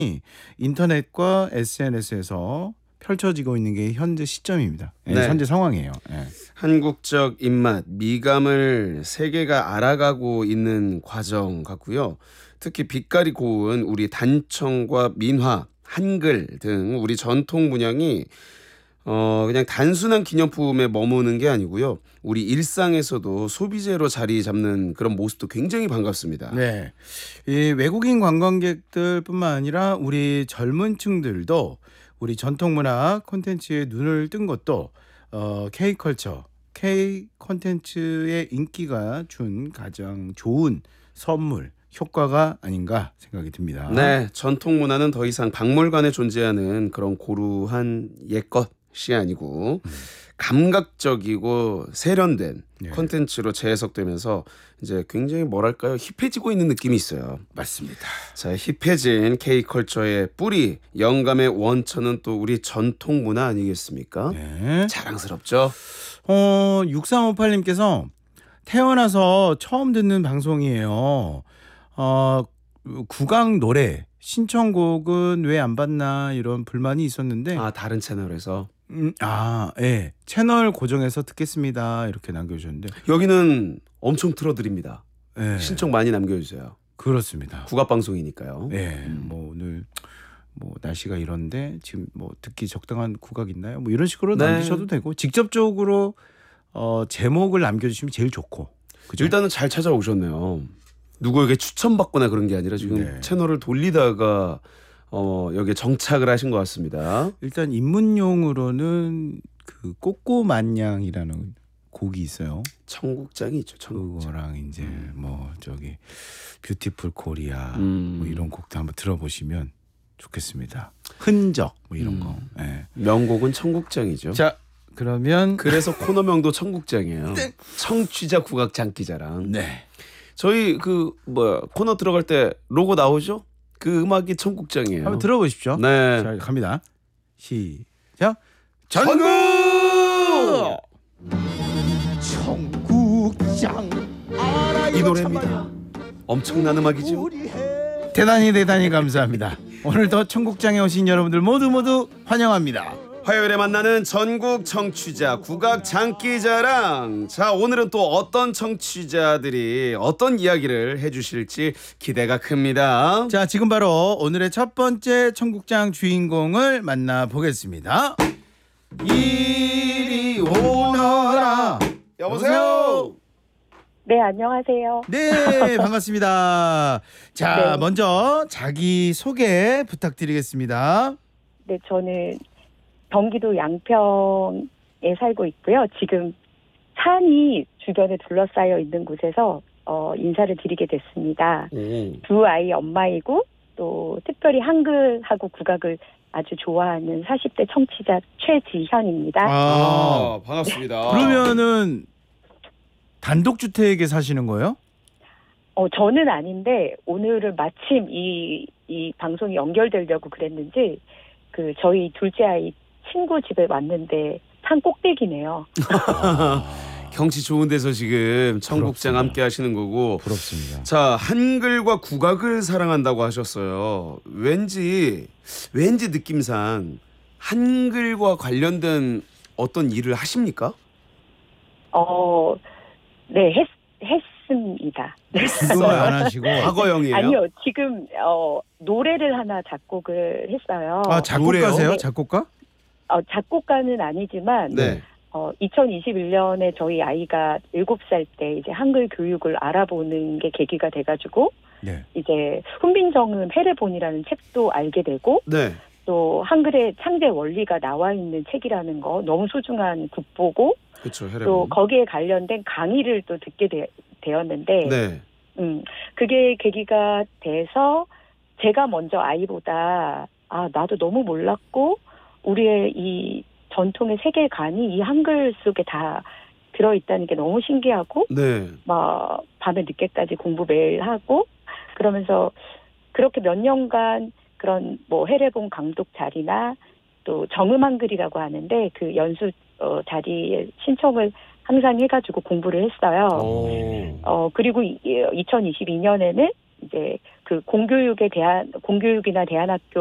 인터넷과 SNS에서 펼쳐지고 있는 게 현재 시점입니다. 네. 현재 상황이에요. 네. 한국적 입맛, 미감을 세계가 알아가고 있는 과정 같고요. 특히 빛깔이 고운 우리 단청과 민화, 한글 등 우리 전통 문양이 그냥 단순한 기념품에 머무는 게 아니고요. 우리 일상에서도 소비재로 자리 잡는 그런 모습도 굉장히 반갑습니다. 네. 이 외국인 관광객들뿐만 아니라 우리 젊은 층들도 우리 전통문화 콘텐츠에 눈을 뜬 것도 K컬처, K 콘텐츠의 인기가 준 가장 좋은 선물, 효과가 아닌가 생각이 듭니다. 네, 전통 문화는 더 이상 박물관에 존재하는 그런 고루한 옛것이 아니고 감각적이고 세련된 콘텐츠로 재해석되면서 이제 굉장히 뭐랄까요, 힙해지고 있는 느낌이 있어요. 맞습니다. 자, 힙해진 K컬처의 뿌리, 영감의 원천은 또 우리 전통 문화 아니겠습니까? 네. 자랑스럽죠. 6358님께서 태어나서 처음 듣는 방송이에요. 국악 노래 신청곡은 왜 안 받나 이런 불만이 있었는데 다른 채널에서 예. 채널 고정해서 듣겠습니다. 이렇게 남겨주셨는데 여기는 엄청 틀어드립니다. 예. 신청 많이 남겨주세요. 그렇습니다. 국악방송이니까요. 예. 뭐 오늘 뭐 날씨가 이런데 지금 뭐 듣기 적당한 국악 있나요? 뭐 이런 식으로 남기셔도 되고 직접적으로 제목을 남겨주시면 제일 좋고. 그죠? 일단은 잘 찾아오셨네요. 누구에게 추천받거나 그런 게 아니라 지금 채널을 돌리다가 여기에 정착을 하신 것 같습니다. 일단 입문용으로는 그 꼬꼬만냥이라는 곡이 있어요. 청국장이 있죠. 청국장. 그거랑 이제 뭐 저기 뷰티풀 코리아 뭐 이런 곡도 한번 들어보시면 좋겠습니다. 흔적 뭐 이런 거. 네. 명곡은 청국장이죠. 자, 그러면 그래서 코너명도 청국장이에요. 청취자 국악 장기자랑. 네. 저희 코너 들어갈 때 로고 나오죠? 그 음악이 청국장이에요. 한번 들어보십시오. 네. 자, 갑니다. 시작. 전국! 청국장 이 노래입니다. 엄청난 음악이죠. 대단히 감사합니다. 오늘도 청국장에 오신 여러분들 모두 환영합니다. 화요일에 만나는 전국 청취자 국악 장기자랑. 자, 오늘은 또 어떤 청취자들이 어떤 이야기를 해주실지 기대가 큽니다. 자, 지금 바로 오늘의 첫 번째 청국장 주인공을 만나보겠습니다. 이리 오너라. 여보세요. 네, 안녕하세요. 네, 반갑습니다. 자, 네. 먼저 자기 소개 부탁드리겠습니다. 네, 저는 경기도 양평에 살고 있고요. 지금 산이 주변에 둘러싸여 있는 곳에서 인사를 드리게 됐습니다. 두 아이 엄마이고 또 특별히 한글하고 국악을 아주 좋아하는 40대 청취자 최지현입니다. 반갑습니다. 그러면은 단독주택에 사시는 거예요? 저는 아닌데 오늘은 마침 이 방송이 연결되려고 그랬는지 저희 둘째 아이 친구 집에 왔는데 산 꼭대기네요. 경치 좋은 데서 지금 청국장 부럽습니다. 함께 하시는 거고. 부럽습니다. 자, 한글과 국악을 사랑한다고 하셨어요. 왠지 느낌상 한글과 관련된 어떤 일을 하십니까? 네, 했습니다. 지금은 안 하시고. 과거형이에요? 아니요, 지금 노래를 하나 작곡을 했어요. 작곡가세요? 노래요? 작곡가? 작곡가는 아니지만 네. 2021년에 저희 아이가 7살 때 이제 한글 교육을 알아보는 게 계기가 돼가지고 네. 이제 훈민정음 해례본이라는 책도 알게 되고 네. 또 한글의 창제 원리가 나와 있는 책이라는 거 너무 소중한 국보고 그렇죠. 또 거기에 관련된 강의를 또 듣게 되었는데 네. 그게 계기가 돼서 제가 먼저 아이보다 나도 너무 몰랐고 우리의 이 전통의 세계관이 이 한글 속에 다 들어있다는 게 너무 신기하고 네. 막 밤에 늦게까지 공부 매일 하고 그러면서 그렇게 몇 년간 그런 뭐 해례본 강독 자리나 또 정음 한글이라고 하는데 그 연수 자리에 신청을 항상 해가지고 공부를 했어요. 그리고 2022년에는 이제 그 공교육이나 대안학교